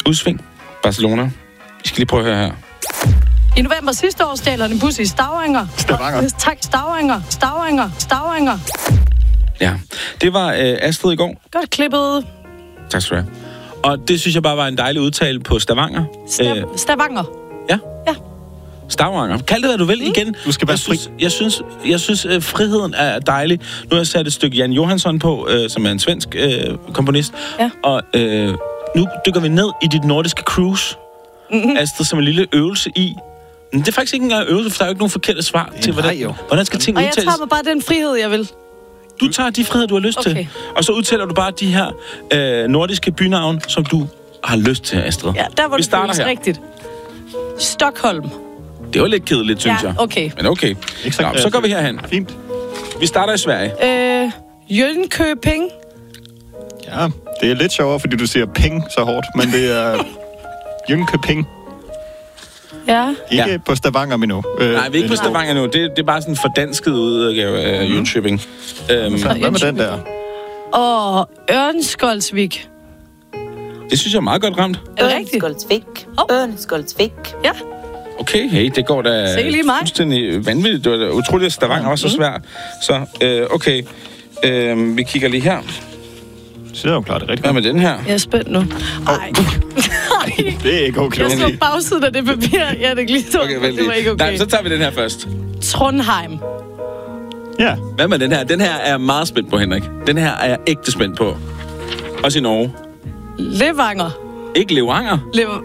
Udsving, Barcelona. Vi skal lige prøve at høre her. I november sidste år stjal han en bus i Stavanger. Tak, Stavanger. Ja, det var Astrid i går. Godt klippet. Tak skal du have. Og det synes jeg bare var en dejlig udtale på Stavanger. Stavanger. Ja. Stavanger. Kald det, hvad du vil igen. Du skal være fri. Jeg synes friheden er dejlig. Nu har jeg sat et stykke Jan Johansson på, som er en svensk komponist. Ja. Og nu dykker vi ned i dit nordiske cruise. Astrid, som en lille øvelse i. Men det er faktisk ikke engang en øvelse, for der er jo ikke nogen forkerte svar til, hvordan skal ting udtales. Og jeg tager mig bare den frihed, jeg vil. Du tager de friheder, du har lyst til. Og så udtaler du bare de her nordiske bynavn, som du har lyst til, Astrid. Ja, der var det føles rigtigt. Stockholm. Det var lidt kedeligt, synes jeg. Okay. Men okay. Nå, så går vi herhen. Fint. Vi starter i Sverige. Jönköping. Ja, det er lidt sjovere, fordi du siger ping så hårdt, men det er Jönköping. Ja. Ikke på Stavanger endnu. Nej, vi er ikke på Stavanger nu. Det er bare sådan en fordansket udgave af Jönköping. Hvad med den der? Og Ørnskoldsvik. Det synes jeg er meget godt ramt. Er det rigtigt? Ørnskoldsvik. Ja. Okay, hey, det går da fuldstændig vanvittigt. Det var da utroligt, at Stavanger var så svært. Så, okay. Vi kigger lige her. Så er jo klart det rigtigt. Hvad med den her? Jeg er spændt nu. Nej. Det er ikke okay. Jeg så bagsiden af det papir. Jeg er det lige så. Okay, det var ikke okay. Nej, så tager vi den her først. Trondheim. Ja. Hvad med den her? Den her er jeg meget spændt på, Henrik. Den her er jeg ægte spændt på. Også i Norge. Levanger. Ikke Levanger?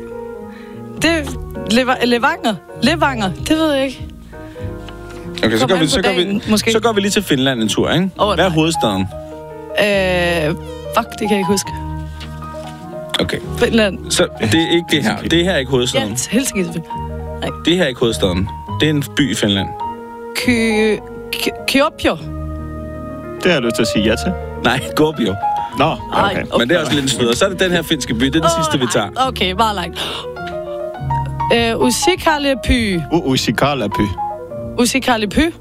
Levanger. Det ved jeg ikke. Okay, så går vi lige til Finland en tur, ikke? Hvad er hovedstaden? Fuck, det kan jeg ikke huske. Okay. Finland. Så det er ikke det her. Det her er ikke hovedstaden. Ja, Helsinki. Nej. Det her er ikke hovedstaden. Det er en by i Finland. Kuopio. Det har jeg lyst til at sige ja til. Nej, Kuopio. Nå, okay. Men det er også lidt en snyder. Så er det den her finske by. Det er det sidste, vi tager. Okay, meget langt. Usikarlepy. Usikarlepy.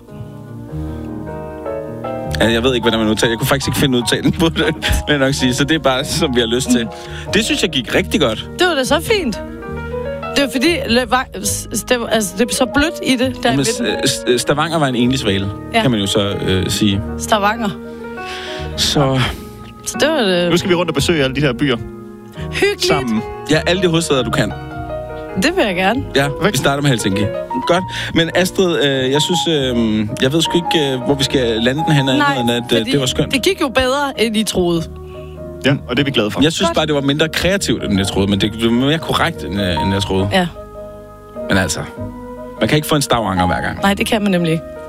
Ja, jeg ved ikke, hvordan man udtaler. Jeg kunne faktisk ikke finde udtalen på det, vil jeg nok sige. Så det er bare, som vi har lyst til. Det synes jeg gik rigtig godt. Det var da så fint. Det var fordi, det er så blødt i det. Der Jamen, Stavanger var en enlig svale, kan man jo så sige. Stavanger. Så det var det. Nu skal vi rundt og besøge alle de her byer. Hyggeligt. Sammen. Ja, alle de hovedsteder, du kan. Det vil jeg gerne. Ja, vi starter med Helsinki. Godt. Men Astrid, jeg synes, jeg ved sgu ikke, hvor vi skal lande den henne, end at det var skønt. Det gik jo bedre, end I troede. Ja, og det er vi glade for. Jeg synes bare, det var mindre kreativt, end jeg troede, men det var mere korrekt, end jeg troede. Ja. Men altså, man kan ikke få en Stavanger hver gang. Nej, det kan man nemlig ikke.